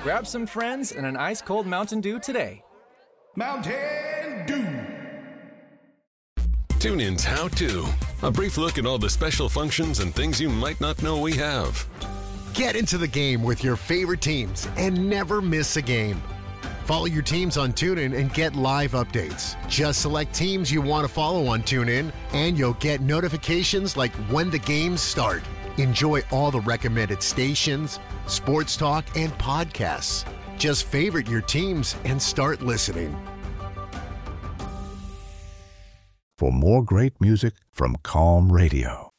Grab some friends and an ice-cold Mountain Dew today. Mountain Dew. TuneIn's How To. A brief look at all the special functions and things you might not know we have. Get into the game with your favorite teams and never miss a game. Follow your teams on TuneIn and get live updates. Just select teams you want to follow on TuneIn, and you'll get notifications like when the games start. Enjoy all the recommended stations, sports talk, and podcasts. Just favorite your teams and start listening. For more great music from Calm Radio.